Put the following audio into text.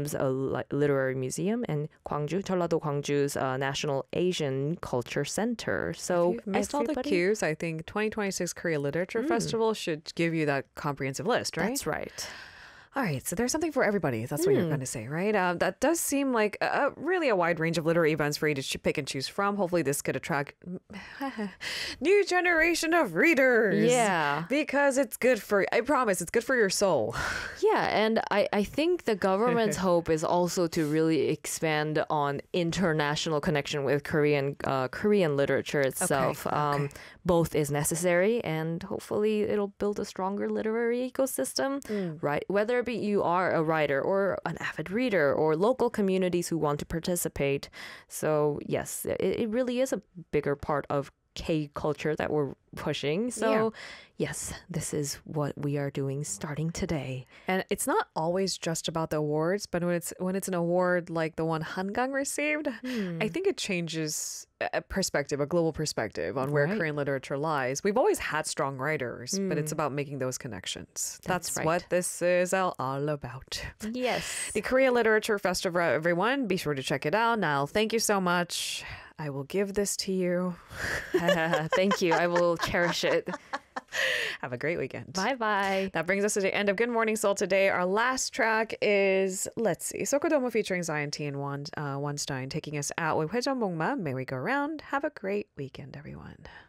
Museum's literary museum, and Gwangju, Jeollado Gwangju's National Asian Culture Center. So if you've missed all the cues, I think 2026 Korea Literature Festival should give you that comprehensive list, right? That's right. All right, so there's something for everybody. That's what you're going to say, right? That does seem like really a wide range of literary events for you to pick and choose from. Hopefully this could attract new generation of readers. Yeah. Because it's good for, I promise, it's good for your soul. Yeah, and I think the government's hope is also to really expand on international connection with Korean literature itself. Okay. Both is necessary, and hopefully it'll build a stronger literary ecosystem, right? Whether it be you are a writer or an avid reader or local communities who want to participate. So yes, it really is a bigger part of K culture that we're pushing. So yes, this is what we are doing starting today. And it's not always just about the awards, but when it's an award like the one Hangang received, I think it changes a perspective, a global perspective on where Korean literature lies. We've always had strong writers, but it's about making those connections. That's right. what this is all about. Yes. The Korea Literature Festival, everyone. Be sure to check it out. Now, thank you so much. I will give this to you. Thank you. I will cherish it. Have a great weekend. Bye-bye. That brings us to the end of Good Morning Seoul today. Our last track is, let's see, Sokodomo featuring Zion T and Wonstein taking us out with Hwajeonbokma, Merry Go Round. Have a great weekend, everyone.